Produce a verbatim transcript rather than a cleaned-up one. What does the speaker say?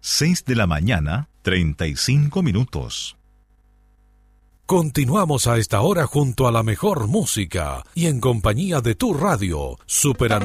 seis de la mañana, treinta y cinco minutos. Continuamos a esta hora junto a la mejor música y en compañía de tu radio, Super